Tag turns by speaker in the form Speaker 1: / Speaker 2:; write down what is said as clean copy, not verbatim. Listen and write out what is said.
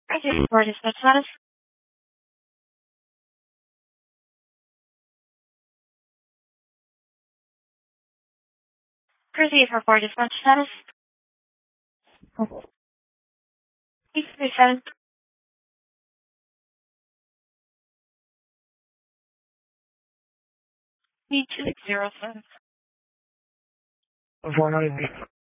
Speaker 1: Thank you for dispatch status. Proceed for dispatch status. Please be sent. B2607.
Speaker 2: 490.